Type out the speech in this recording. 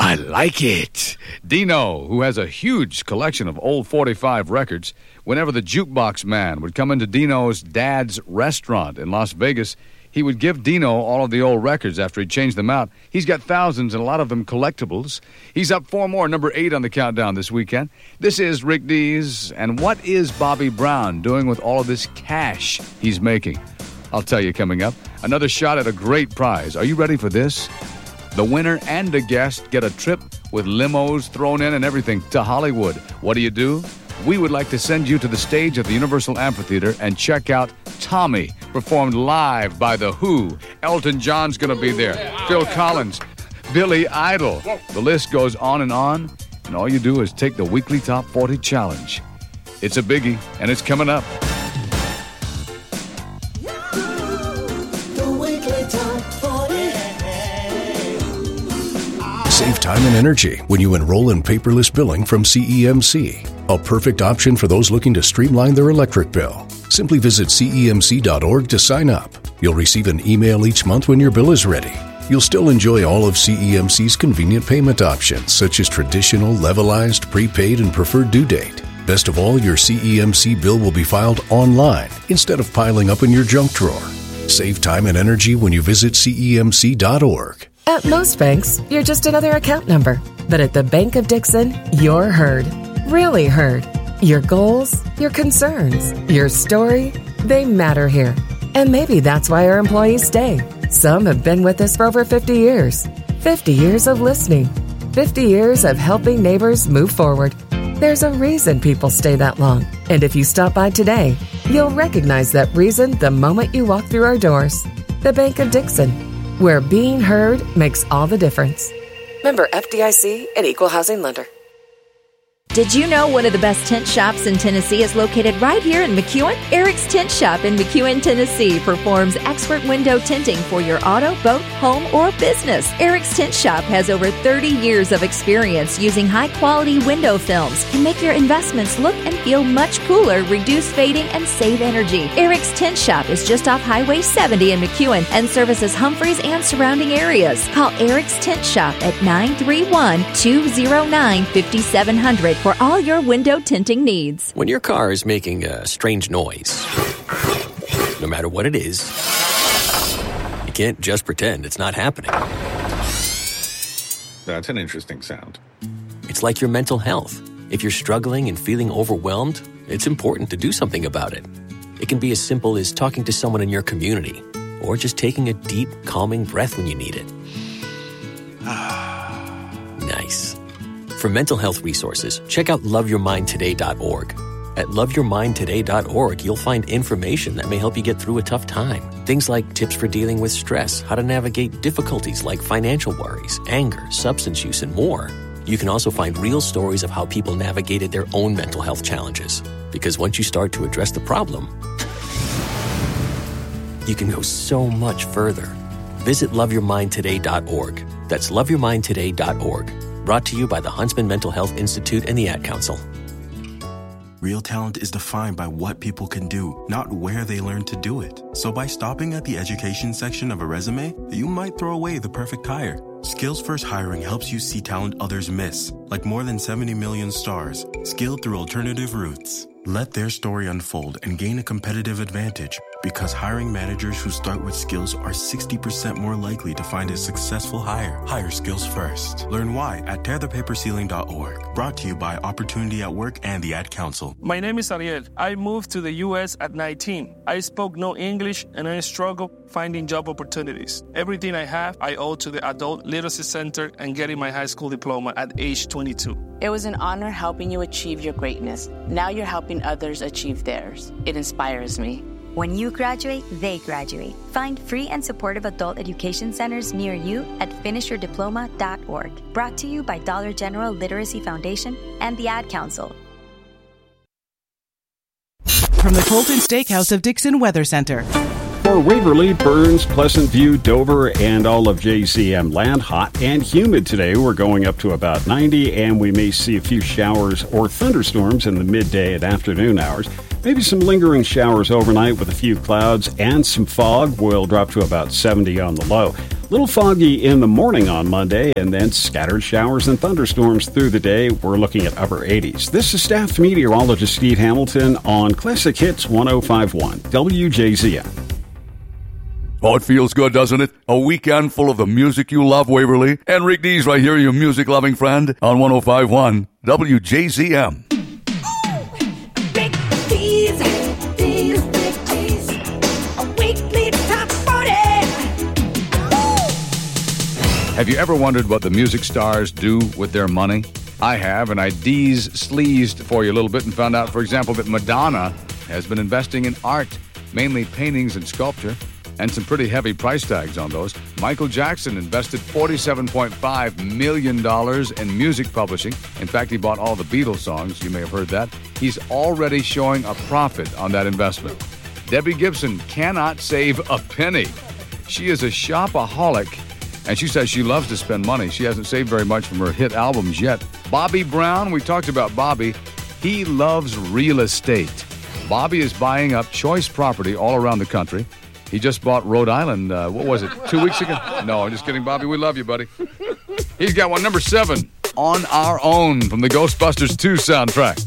I like it. Dino, who has a huge collection of old 45 records, whenever the jukebox man would come into Dino's dad's restaurant in Las Vegas, he would give Dino all of the old records after he changed them out. He's got thousands and a lot of them collectibles. He's up 4 more, number 8 on the countdown this weekend. This is Rick Dees, and what is Bobby Brown doing with all of this cash he's making? I'll tell you coming up. Another shot at a great prize. Are you ready for this? The winner and the guest get a trip with limos thrown in and everything to Hollywood. What do? We would like to send you to the stage at the Universal Amphitheater and check out Tommy, performed live by The Who. Elton John's going to be there. Phil Collins, Billy Idol. The list goes on, and all you do is take the weekly Top 40 challenge. It's a biggie, and it's coming up. Save time and energy when you enroll in paperless billing from CEMC. A perfect option for those looking to streamline their electric bill. Simply visit CEMC.org to sign up. You'll receive an email each month when your bill is ready. You'll still enjoy all of CEMC's convenient payment options, such as traditional, levelized, prepaid, and preferred due date. Best of all, your CEMC bill will be filed online instead of piling up in your junk drawer. Save time and energy when you visit CEMC.org. At most banks, you're just another account number. But at the Bank of Dixon, you're heard. Really heard. Your goals, your concerns, your story, they matter here. And maybe that's why our employees stay. Some have been with us for over 50 years. 50 years of listening. 50 years of helping neighbors move forward. There's a reason people stay that long. And if you stop by today, you'll recognize that reason the moment you walk through our doors. The Bank of Dixon, where being heard makes all the difference. Member FDIC and Equal Housing Lender. Did you know one of the best tent shops in Tennessee is located right here in McEwen? Eric's Tent Shop in McEwen, Tennessee performs expert window tinting for your auto, boat, home, or business. Eric's Tent Shop has over 30 years of experience using high-quality window films, can make your investments look and feel much cooler, reduce fading, and save energy. Eric's Tent Shop is just off Highway 70 in McEwen and services Humphreys and surrounding areas. Call Eric's Tent Shop at 931-209-5700 for all your window tinting needs. When your car is making a strange noise, no matter what it is, you can't just pretend it's not happening. That's an interesting sound. It's like your mental health. If you're struggling and feeling overwhelmed, it's important to do something about it. It can be as simple as talking to someone in your community, or just taking a deep, calming breath when you need it. Nice. For mental health resources, check out loveyourmindtoday.org. At loveyourmindtoday.org, you'll find information that may help you get through a tough time. Things like tips for dealing with stress, how to navigate difficulties like financial worries, anger, substance use, and more. You can also find real stories of how people navigated their own mental health challenges. Because once you start to address the problem, you can go so much further. Visit loveyourmindtoday.org. That's loveyourmindtoday.org. Brought to you by the Huntsman Mental Health Institute and the Ad Council. Real talent is defined by what people can do, not where they learn to do it. So by stopping at the education section of a resume, you might throw away the perfect hire. Skills First Hiring helps you see talent others miss, like more than 70 million stars, skilled through alternative routes. Let their story unfold and gain a competitive advantage, because hiring managers who start with skills are 60% more likely to find a successful hire. Hire skills first. Learn why at tearthepaperceiling.org. Brought to you by Opportunity at Work and the Ad Council. My name is Ariel. I moved to the U.S. at 19. I spoke no English and I struggled finding job opportunities. Everything I have, I owe to the Adult Literacy Center and getting my high school diploma at age 22. It was an honor helping you achieve your greatness. Now you're helping others achieve theirs. It inspires me. When you graduate, they graduate. Find free and supportive adult education centers near you at finishyourdiploma.org. Brought to you by Dollar General Literacy Foundation and the Ad Council. From the Colton Steakhouse of Dixon Weather Center. For Waverly, Burns, Pleasant View, Dover, and all of JCM land, hot and humid today. We're going up to about 90, and we may see a few showers or thunderstorms in the midday and afternoon hours. Maybe some lingering showers overnight with a few clouds and some fog. We'll drop to about 70 on the low. Little foggy in the morning on Monday, and then scattered showers and thunderstorms through the day. We're looking at upper 80s. This is staff meteorologist Steve Hamilton on Classic Hits 105.1 WJZM. Oh, it feels good, doesn't it? A weekend full of the music you love, Waverly. Enrique D's right here, your music-loving friend, on 105.1 WJZM. Have you ever wondered what the music stars do with their money? I have, and I sleazed for you a little bit and found out, for example, that Madonna has been investing in art, mainly paintings and sculpture, and some pretty heavy price tags on those. Michael Jackson invested $47.5 million in music publishing. In fact, he bought all the Beatles songs. You may have heard that. He's already showing a profit on that investment. Debbie Gibson cannot save a penny. She is a shopaholic, and she says she loves to spend money. She hasn't saved very much from her hit albums yet. Bobby Brown, we talked about Bobby. He loves real estate. Bobby is buying up choice property all around the country. He just bought Rhode Island, 2 weeks ago? No, I'm just kidding, Bobby. We love you, buddy. He's got one, number 7, On Our Own, from the Ghostbusters 2 soundtrack.